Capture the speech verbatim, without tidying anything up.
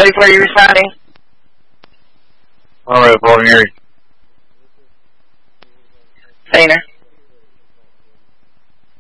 Place where you're residing? All right, Baltimore. Painter.